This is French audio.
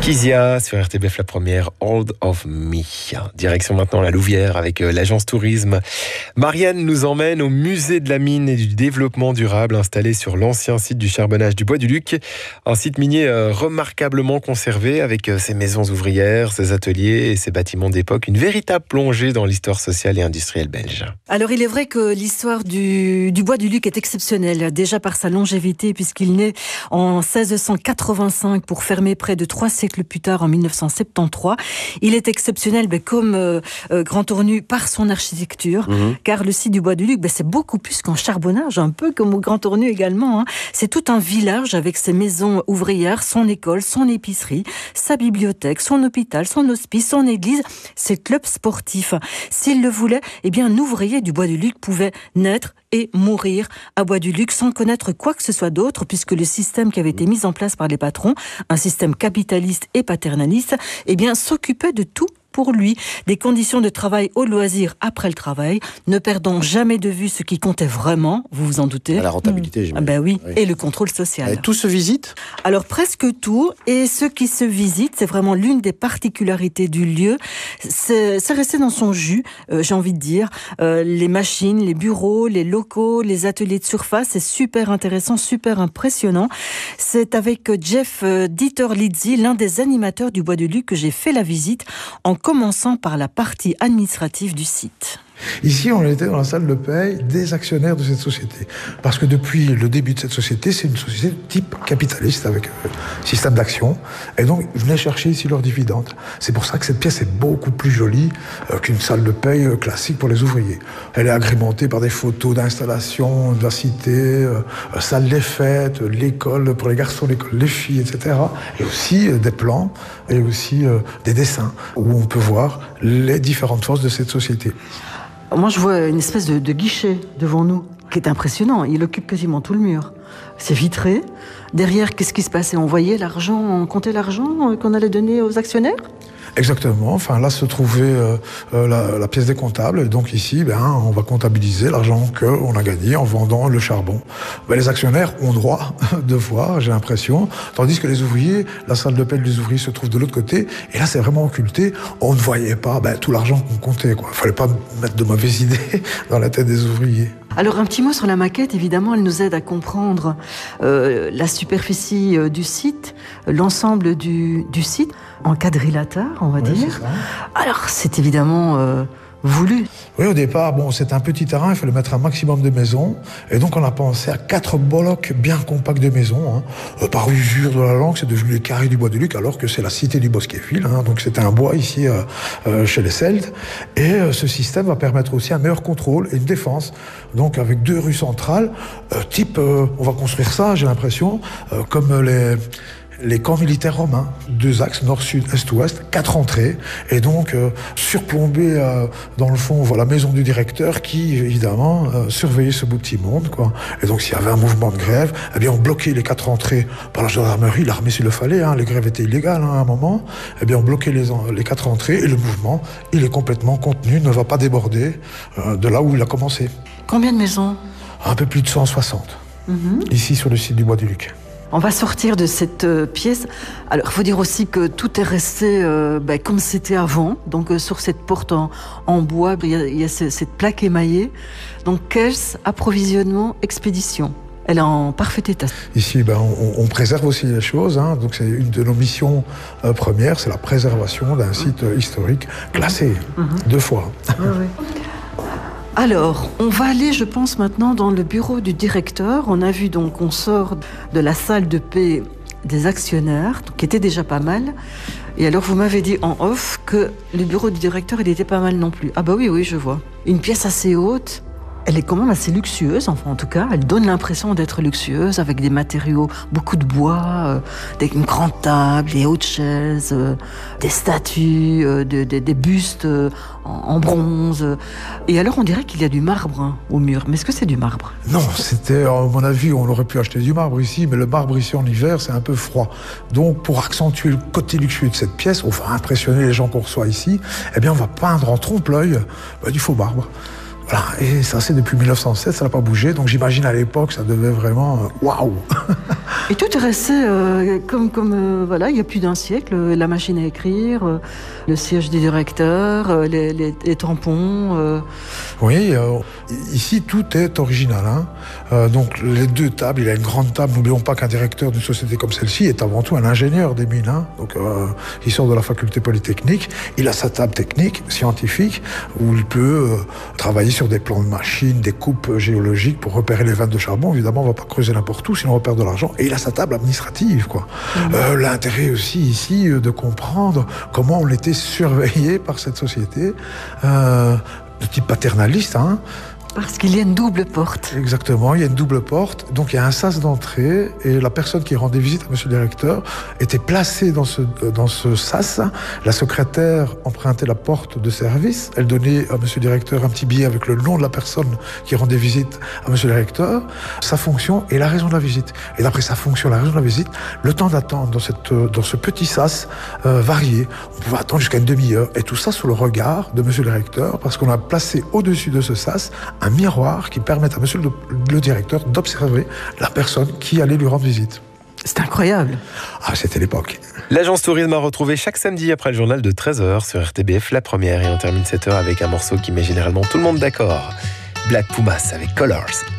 Kizia sur RTBF la première, Hold of Me. Direction maintenant la Louvière avec l'agence tourisme. Marianne nous emmène au musée de la mine et du développement durable installé sur l'ancien site du charbonnage du Bois du Luc. Un site minier remarquablement conservé avec ses maisons ouvrières, ses ateliers et ses bâtiments d'époque. Une véritable plongée dans l'histoire sociale et industrielle belge. Alors il est vrai que l'histoire du Bois du Luc est exceptionnelle, déjà par sa longévité puisqu'il naît en 1685 pour fermer près de 3 siècles plus tard en 1973. Il est exceptionnel comme Grand Tournu par son architecture, car le site du Bois du Luc, c'est beaucoup plus qu'un charbonnage, un peu comme au Grand Tournu également. C'est tout un village avec ses maisons ouvrières, son école, son épicerie, sa bibliothèque, son hôpital, son hospice, son église, ses clubs sportifs. S'il le voulait, un ouvrier du Bois du Luc pouvait naître et mourir à Bois du Luc sans connaître quoi que ce soit d'autre, puisque le système qui avait été mis en place par les patrons, un système capitaliste et paternaliste, s'occupait de tout pour lui. Des conditions de travail au loisir après le travail, ne perdant jamais de vue ce qui comptait vraiment, vous vous en doutez. La rentabilité, j'imagine. Oui, et le contrôle social. Et tout se visite ? Alors presque tout, et ce qui se visite, c'est vraiment l'une des particularités du lieu. C'est resté dans son jus, j'ai envie de dire. Les machines, les bureaux, les locaux, les ateliers de surface, c'est super intéressant, super impressionnant. C'est avec Jeff Dieterlizzi, l'un des animateurs du Bois du Luc, que j'ai fait la visite, en commençant par la partie administrative du site. Ici, on était dans la salle de paye des actionnaires de cette société. Parce que depuis le début de cette société, c'est une société de type capitaliste avec un système d'action. Et donc, ils venaient chercher ici leurs dividendes. C'est pour ça que cette pièce est beaucoup plus jolie qu'une salle de paye classique pour les ouvriers. Elle est agrémentée par des photos d'installation de la cité, salle des fêtes, l'école pour les garçons, l'école des filles, etc. Et aussi des plans et aussi des dessins où on peut voir les différentes forces de cette société. Moi, je vois une espèce de guichet devant nous, qui est impressionnant. Il occupe quasiment tout le mur. C'est vitré. Derrière, qu'est-ce qui se passait ? On voyait l'argent, on comptait l'argent qu'on allait donner aux actionnaires ? Exactement. Enfin, là se trouvait la pièce des comptables. Et donc ici, on va comptabiliser l'argent qu'on a gagné en vendant le charbon. Les actionnaires ont droit de voir, j'ai l'impression. Tandis que les ouvriers, la salle de paie des ouvriers se trouve de l'autre côté. Et là, c'est vraiment occulté. On ne voyait pas tout l'argent qu'on comptait. Il ne fallait pas mettre de mauvaises idées dans la tête des ouvriers. Alors un petit mot sur la maquette, évidemment, elle nous aide à comprendre la superficie du site, l'ensemble du site, en quadrilatère, on va dire. Alors c'est évidemment voulu. Oui, au départ, c'était un petit terrain, il fallait mettre un maximum de maisons. Et donc on a pensé à 4 blocs bien compacts de maisons. Par usure de la langue, c'est devenu les carrés du Bois du Luc, alors que c'est la cité du Bosquet-Fil. Donc c'était un bois ici chez les Celtes. Et ce système va permettre aussi un meilleur contrôle et une défense. Donc avec 2 rues centrales, on va construire ça, j'ai l'impression, comme les camps militaires romains, 2 axes, nord, sud, est, ouest, 4 entrées, et donc surplombé dans le fond, on voit la maison du directeur qui, évidemment, surveillait ce beau petit monde, quoi. Et donc s'il y avait un mouvement de grève, on bloquait les 4 entrées par la gendarmerie, l'armée s'il le fallait, les grèves étaient illégales à un moment, on bloquait les 4 entrées, et le mouvement, il est complètement contenu, ne va pas déborder de là où il a commencé. Combien de maisons ? Un peu plus de 160, ici sur le site du Bois du Luc. On va sortir de cette pièce. Alors, il faut dire aussi que tout est resté comme c'était avant. Donc, sur cette porte en bois, il y a cette plaque émaillée. Donc, caisse, approvisionnement, expédition. Elle est en parfait état. Ici, on préserve aussi les choses. Donc, c'est une de nos missions premières, c'est la préservation d'un site historique classé 2 fois. Oui. Alors, on va aller, je pense, maintenant dans le bureau du directeur. On a vu donc qu'on sort de la salle de paix des actionnaires, qui était déjà pas mal. Et alors, vous m'avez dit en off que le bureau du directeur, il était pas mal non plus. Ah oui, je vois. Une pièce assez haute. Elle est quand même assez luxueuse, enfin en tout cas, elle donne l'impression d'être luxueuse avec des matériaux, beaucoup de bois, une grande table, des hautes chaises, des statues, des bustes en bronze. Et alors on dirait qu'il y a du marbre au mur. Mais est-ce que c'est du marbre ? Non, c'était, à mon avis, on aurait pu acheter du marbre ici, mais le marbre ici en hiver, c'est un peu froid. Donc pour accentuer le côté luxueux de cette pièce, on va impressionner les gens qu'on reçoit ici, on va peindre en trompe-l'œil du faux marbre. Voilà, et ça c'est depuis 1907, ça n'a pas bougé, donc j'imagine à l'époque ça devait vraiment waouh. Et tout est resté voilà, il y a plus d'un siècle, la machine à écrire, le siège du directeur, les tampons. Oui, ici tout est original. Donc les deux tables, il y a une grande table, n'oublions pas qu'un directeur d'une société comme celle-ci est avant tout un ingénieur des mines. Donc il sort de la faculté polytechnique, il a sa table technique, scientifique, où il peut travailler sur des plans de machines, des coupes géologiques pour repérer les veines de charbon. Évidemment, on ne va pas creuser n'importe où, sinon on perd de l'argent. Et il a sa table administrative, quoi. L'intérêt aussi ici de comprendre comment on était surveillé par cette société de type paternaliste. Parce qu'il y a une double porte. Exactement, il y a une double porte, donc il y a un sas d'entrée et la personne qui rendait visite à monsieur le directeur était placée dans ce sas. La secrétaire empruntait la porte de service, elle donnait à monsieur le directeur un petit billet avec le nom de la personne qui rendait visite à monsieur le directeur, sa fonction et la raison de la visite. Et d'après sa fonction, la raison de la visite, le temps d'attente dans ce petit sas variait. On pouvait attendre jusqu'à une demi-heure et tout ça sous le regard de monsieur le directeur parce qu'on a placé au-dessus de ce sas un miroir qui permet à monsieur le directeur d'observer la personne qui allait lui rendre visite. C'est incroyable. Ah, c'était l'époque. L'agence tourisme a retrouvé chaque samedi après le journal de 13h sur RTBF La Première et on termine cette heure avec un morceau qui met généralement tout le monde d'accord. Black Pumas avec Colors.